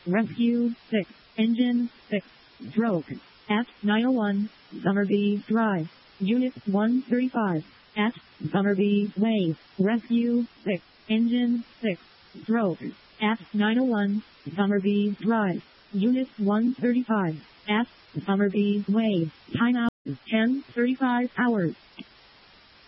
Rescue 6, Engine 6, Stroke, at 901, Summerby Drive, Unit 135, at Summerby Way, Rescue 6, Engine 6, Stroke, at 901, Summerby Drive, Unit 135, at Summerby Way, time out 10:35 hours.